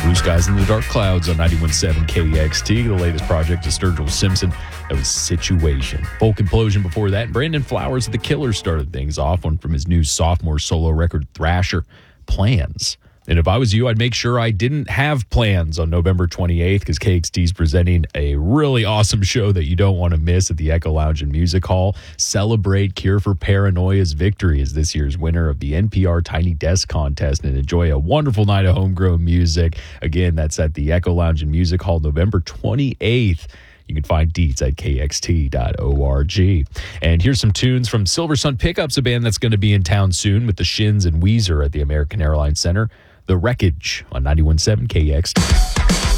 Blue Skies and the Dark Clouds on 91.7 KXT. The latest project of Sturgill Simpson. That was Situation. Folk Implosion before that. And Brandon Flowers of The Killers started things off. One from his new sophomore solo record, Thrasher, Plans. And if I was you, I'd make sure I didn't have plans on November 28th because KXT is presenting a really awesome show that you don't want to miss at the Echo Lounge and Music Hall. Celebrate Cure for Paranoia's victory as this year's winner of the NPR Tiny Desk Contest and enjoy a wonderful night of homegrown music. Again, that's at the Echo Lounge and Music Hall, November 28th. You can find deets at kxt.org. And here's some tunes from Silver Sun Pickups, a band that's going to be in town soon with the Shins and Weezer at the American Airlines Center. The Wreckage on 91.7 KXT.